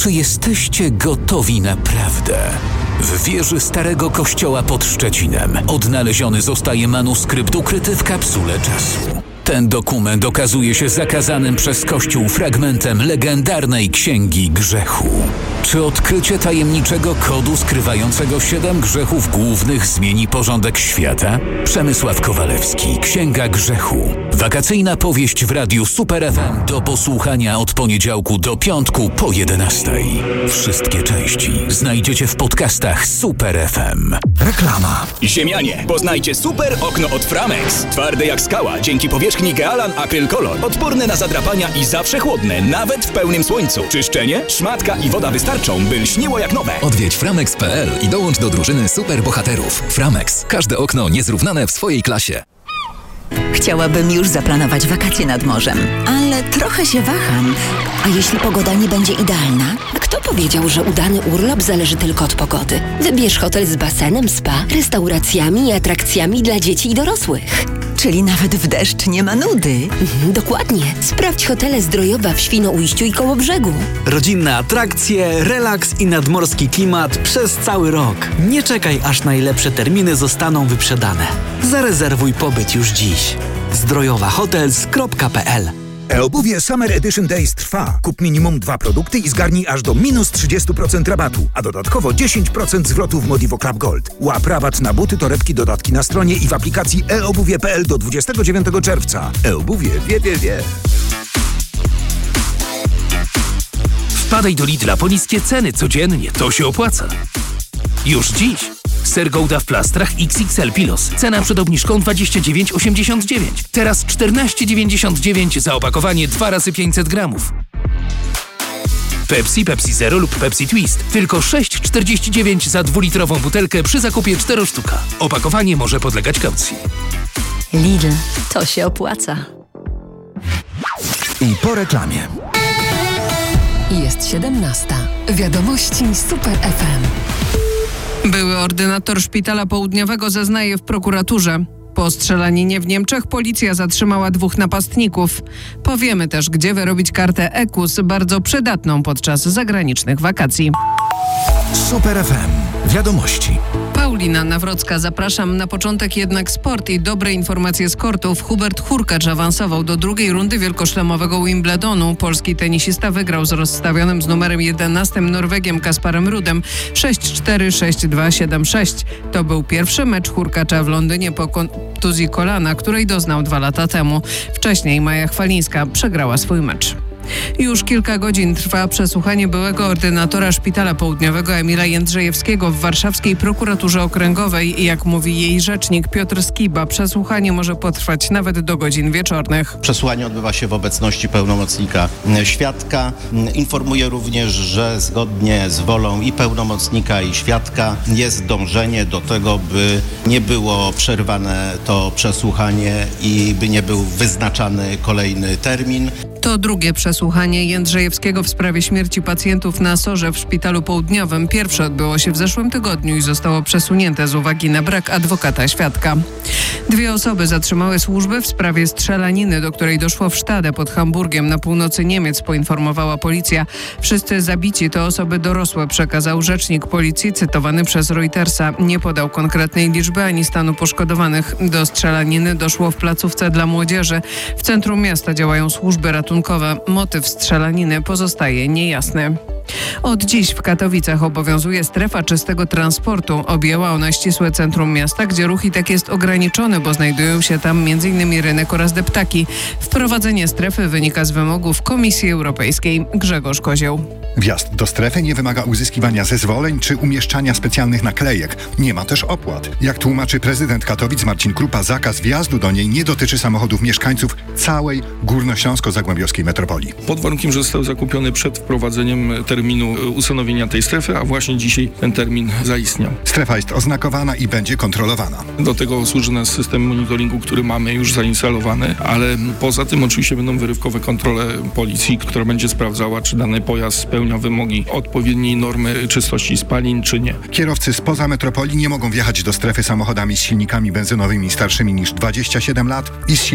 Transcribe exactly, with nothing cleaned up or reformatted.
Czy jesteście gotowi naprawdę? W wieży Starego Kościoła pod Szczecinem odnaleziony zostaje manuskrypt ukryty w kapsule czasu. Ten dokument okazuje się zakazanym przez Kościół fragmentem legendarnej Księgi Grzechu. Czy odkrycie tajemniczego kodu skrywającego siedem grzechów głównych zmieni porządek świata? Przemysław Kowalewski, Księga Grzechu. Wakacyjna powieść w radiu Super F M do posłuchania od poniedziałku do piątku po jedenastej. Wszystkie części znajdziecie w podcastach Super F M. Reklama. Ziemianie, poznajcie super okno od Framex. Twarde jak skała, dzięki powierzchni Gealan Acryl Color. Odporne na zadrapania i zawsze chłodne, nawet w pełnym słońcu. Czyszczenie, szmatka i woda wystarczą, by lśniło jak nowe. Odwiedź framex kropka p l i dołącz do drużyny superbohaterów. Framex. Każde okno niezrównane w swojej klasie. Chciałabym już zaplanować wakacje nad morzem, ale trochę się waham. A jeśli pogoda nie będzie idealna? Kto powiedział, że udany urlop zależy tylko od pogody? Wybierz hotel z basenem, spa, restauracjami i atrakcjami dla dzieci i dorosłych. Czyli nawet w deszcz nie ma nudy. Mhm, dokładnie. Sprawdź hotele Zdrojowa w Świnoujściu i Kołobrzegu. Rodzinne atrakcje, relaks i nadmorski klimat przez cały rok. Nie czekaj, aż najlepsze terminy zostaną wyprzedane. Zarezerwuj pobyt już dziś. zdrojowa hotels kropka p l. E-obuwie Summer Edition Days trwa. Kup minimum dwa produkty i zgarnij aż do minus trzydzieści procent rabatu, a dodatkowo dziesięć procent zwrotu w Modivo Club Gold. Łap rabat na buty, torebki, dodatki na stronie i w aplikacji e obuwie kropka p l do dwudziestego dziewiątego czerwca. E-obuwie wie, wie, wie. Wpadaj do Lidla po niskie ceny codziennie, to się opłaca. Już dziś. Ser Gouda w plastrach X X L Pilos. Cena przed obniżką dwadzieścia dziewięć osiemdziesiąt dziewięć. Teraz czternaście dziewięćdziesiąt dziewięć za opakowanie dwa razy pięćset gramów. Pepsi, Pepsi Zero lub Pepsi Twist. Tylko sześć czterdzieści dziewięć za dwulitrową butelkę przy zakupie cztery sztuka. Opakowanie może podlegać kaucji. Lidl, to się opłaca. I po reklamie. Jest siedemnasta. Wiadomości Super F M. Były ordynator Szpitala Południowego zeznaje w prokuraturze. Po strzelaninie w Niemczech policja zatrzymała dwóch napastników. Powiemy też, gdzie wyrobić kartę E K U S, bardzo przydatną podczas zagranicznych wakacji. Super F M. Wiadomości. Paulina Nawrocka, zapraszam. Na początek jednak sport i dobre informacje z kortów. Hubert Hurkacz awansował do drugiej rundy wielkoszlemowego Wimbledonu. Polski tenisista wygrał z rozstawionym z numerem jedenastym Norwegiem Kasparem Rudem sześć cztery, sześć dwa, siedem sześć. To był pierwszy mecz Hurkacza w Londynie po kontuzji kolana, której doznał dwa lata temu. Wcześniej Maja Chwalińska przegrała swój mecz. Już kilka godzin trwa przesłuchanie byłego ordynatora Szpitala Południowego Emila Jędrzejewskiego w warszawskiej prokuraturze okręgowej. Jak mówi jej rzecznik Piotr Skiba, przesłuchanie może potrwać nawet do godzin wieczornych. Przesłuchanie odbywa się w obecności pełnomocnika świadka. Informuję również, że zgodnie z wolą i pełnomocnika, i świadka jest dążenie do tego, by nie było przerwane to przesłuchanie i by nie był wyznaczany kolejny termin. To drugie przesłuchanie Jędrzejewskiego w sprawie śmierci pacjentów na Sorze w Szpitalu Południowym. Pierwsze odbyło się w zeszłym tygodniu i zostało przesunięte z uwagi na brak adwokata świadka. Dwie osoby zatrzymały służby w sprawie strzelaniny, do której doszło w Stade pod Hamburgiem na północy Niemiec, poinformowała policja. Wszyscy zabici to osoby dorosłe, przekazał rzecznik policji cytowany przez Reutersa. Nie podał konkretnej liczby ani stanu poszkodowanych. Do strzelaniny doszło w placówce dla młodzieży. W centrum miasta działają służby ratunkowe. Motyw strzelaniny pozostaje niejasny. Od dziś w Katowicach obowiązuje strefa czystego transportu. Objęła ona ścisłe centrum miasta, gdzie ruch i tak jest ograniczony, bo znajdują się tam m in rynek oraz deptaki. Wprowadzenie strefy wynika z wymogów Komisji Europejskiej. Grzegorz Kozioł. Wjazd do strefy nie wymaga uzyskiwania zezwoleń czy umieszczania specjalnych naklejek. Nie ma też opłat. Jak tłumaczy prezydent Katowic Marcin Krupa, zakaz wjazdu do niej nie dotyczy samochodów mieszkańców całej górnośląsko-zagłębiowskiej metropolii. Pod warunkiem, że został zakupiony przed wprowadzeniem terminu ustanowienia tej strefy, a właśnie dzisiaj ten termin zaistniał. Strefa jest oznakowana i będzie kontrolowana. Do tego służy nas system monitoringu, który mamy już zainstalowany, ale poza tym oczywiście będą wyrywkowe kontrole policji, która będzie sprawdzała, czy dany pojazd spełnia wymogi odpowiedniej normy czystości spalin, czy nie. Kierowcy spoza metropolii nie mogą wjechać do strefy samochodami z silnikami benzynowymi starszymi niż dwadzieścia siedem lat i z